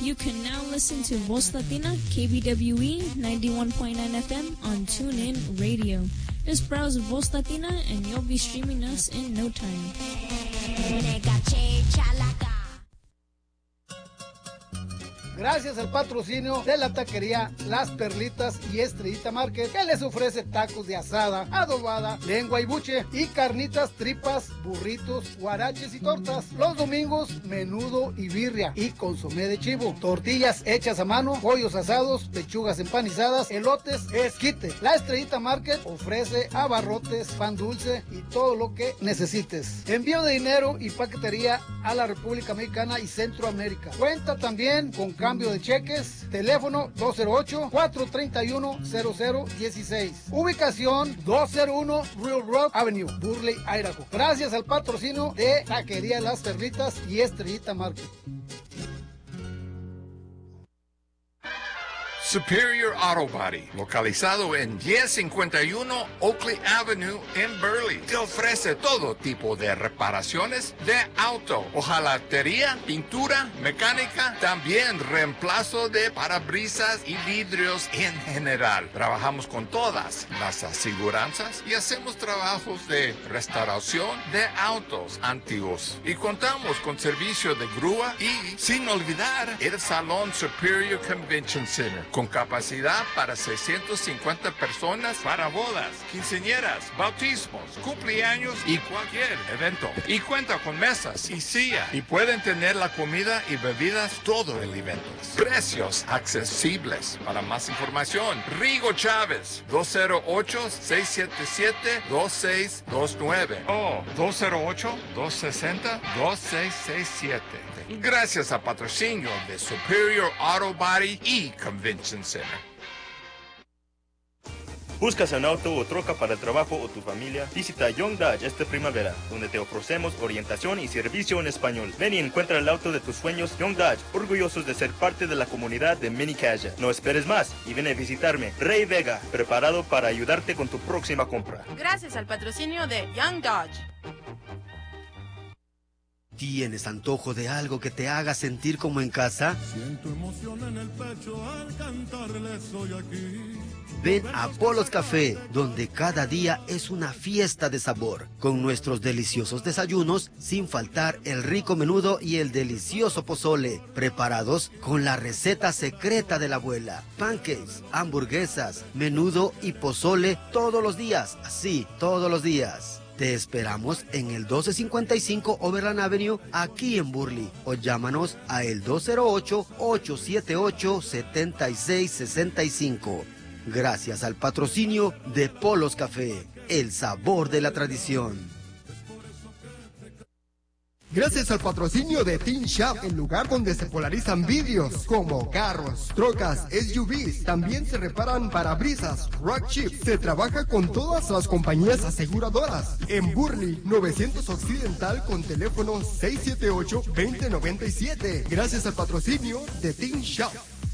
You can now listen to Voz Latina, KBWE 91.9 FM on TuneIn Radio. Just browse Voz Latina and you'll be streaming us in no time. Gracias al patrocinio de la taquería Las Perlitas y Estrellita Market, que les ofrece tacos de asada, adobada, lengua y buche, y carnitas, tripas, burritos, guaraches y tortas. Los domingos, menudo y birria, y consomé de chivo, tortillas hechas a mano, pollos asados, pechugas empanizadas, elotes, esquite. La Estrellita Market ofrece abarrotes, pan dulce y todo lo que necesites. Envío de dinero y paquetería a la República Mexicana y Centroamérica. Cuenta también con cambio de cheques. Teléfono 208-431-0016. Ubicación 201 Real Rock Avenue, Burley, Idaho. Gracias al patrocinio de Taquería Las Perlitas y Estrellita Market. Superior Auto Body, localizado en 1051 Oakley Avenue en Burley, te ofrece todo tipo de reparaciones de auto, hojalatería, pintura, mecánica, también reemplazo de parabrisas y vidrios en general. Trabajamos con todas las aseguranzas y hacemos trabajos de restauración de autos antiguos. Y contamos con servicio de grúa y, sin olvidar, el Salón Superior Convention Center, con capacidad para 650 personas para bodas, quinceañeras, bautismos, cumpleaños y cualquier evento. Y cuenta con mesas y silla. Y pueden tener la comida y bebidas todo el evento. Precios accesibles. Para más información, Rigo Chávez, 208-677-2629 o 208-260-2667. Gracias al patrocinio de Superior Auto Body y Convention Center. ¿Buscas un auto o troca para el trabajo o tu familia? Visita Young Dodge esta primavera, donde te ofrecemos orientación y servicio en español. Ven y encuentra el auto de tus sueños. Young Dodge, orgullosos de ser parte de la comunidad de Mini Caja. No esperes más y ven a visitarme. Ray Vega, preparado para ayudarte con tu próxima compra. Gracias al patrocinio de Young Dodge. ¿Tienes antojo de algo que te haga sentir como en casa? Siento emoción en el pecho al cantarle soy aquí. Ven a Polos Café, donde cada día es una fiesta de sabor, con nuestros deliciosos desayunos, sin faltar el rico menudo y el delicioso pozole, preparados con la receta secreta de la abuela. Pancakes, hamburguesas, menudo y pozole todos los días, así, todos los días. Te esperamos en el 1255 Overland Avenue, aquí en Burley, o llámanos a el 208-878-7665. Gracias al patrocinio de Polos Café, el sabor de la tradición. Gracias al patrocinio de Teen Shop, el lugar donde se polarizan vidrios como carros, trocas, SUVs. También se reparan parabrisas, rock chips. Se trabaja con todas las compañías aseguradoras. En Burley, 900 Occidental con teléfono 678-2097. Gracias al patrocinio de Teen Shop.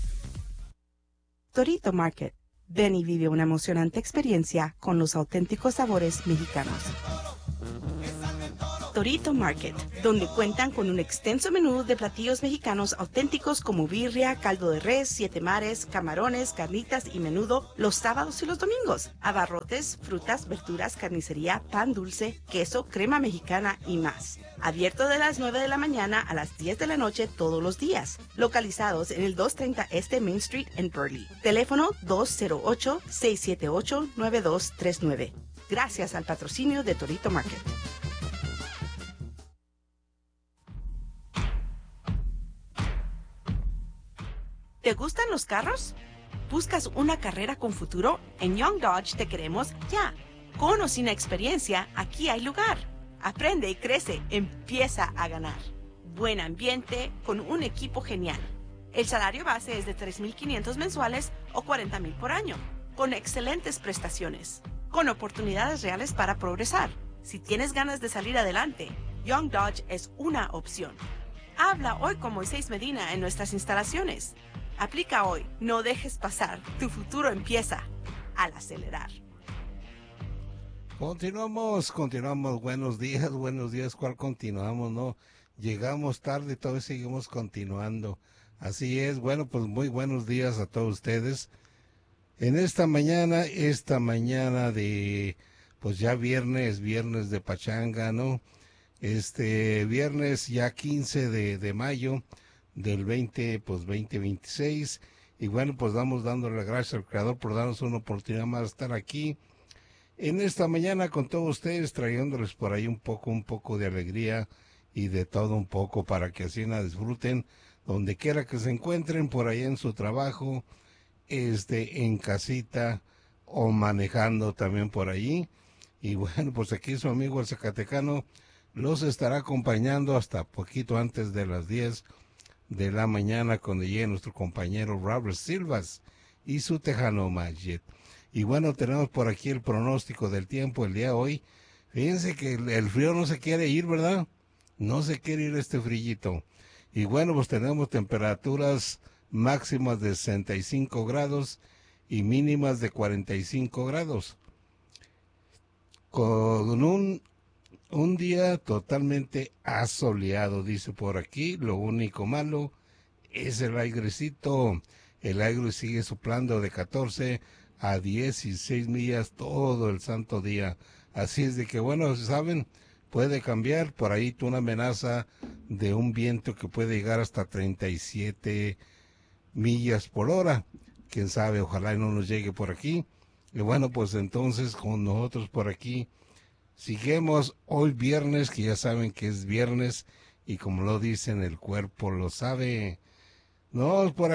Torito Market. Ven y vive una emocionante experiencia con los auténticos sabores mexicanos. Torito Market, donde cuentan con un extenso menú de platillos mexicanos auténticos como birria, caldo de res, siete mares, camarones, carnitas y menudo los sábados y los domingos. Abarrotes, frutas, verduras, carnicería, pan dulce, queso, crema mexicana y más. Abierto de las 9 de la mañana a las 10 de la noche todos los días. Localizados en el 230 Este Main Street en Burley. Teléfono 208-678-9239. Gracias al patrocinio de Torito Market. ¿Te gustan los carros? ¿Buscas una carrera con futuro? En Young Dodge te queremos ya. Con o sin experiencia, aquí hay lugar. Aprende y crece, empieza a ganar. Buen ambiente con un equipo genial. El salario base es de $3,500 mensuales o $40,000 por año, con excelentes prestaciones, con oportunidades reales para progresar. Si tienes ganas de salir adelante, Young Dodge es una opción. Habla hoy con Moisés Medina en nuestras instalaciones. Aplica hoy, no dejes pasar, tu futuro empieza al acelerar. Continuamos, buenos días, ¿cuál continuamos? No, llegamos tarde, todavía seguimos continuando. Así es, bueno, pues muy buenos días a todos ustedes. En esta mañana de, pues ya viernes de pachanga, ¿no? Viernes ya 15 de mayo del 2026. Y bueno, pues dándole las gracias al Creador por darnos una oportunidad más de estar aquí en esta mañana con todos ustedes, trayéndoles por ahí un poco de alegría y de todo un poco para que así la disfruten donde quiera que se encuentren, por ahí en su trabajo, en casita o manejando también por allí. Y bueno, pues aquí su amigo el Zacatecano los estará acompañando hasta poquito antes de las 10 de la mañana cuando llegue nuestro compañero Robert Silvas y su Tejano Magic. Y bueno, tenemos por aquí el pronóstico del tiempo el día de hoy. Fíjense que el frío no se quiere ir, ¿verdad? No se quiere ir este frillito. Y bueno, pues tenemos temperaturas máximas de 65 grados y mínimas de 45 grados. Con un día totalmente asoleado, dice por aquí. Lo único malo es el airecito. El aire sigue soplando de 14 a 16 millas todo el santo día. Así es de que, bueno, saben, puede cambiar. Por ahí una amenaza de un viento que puede llegar hasta 37 millas por hora. Quién sabe, ojalá no nos llegue por aquí. Y bueno, pues entonces con nosotros por aquí seguimos hoy viernes, que ya saben que es viernes y como lo dicen, el cuerpo lo sabe. No, por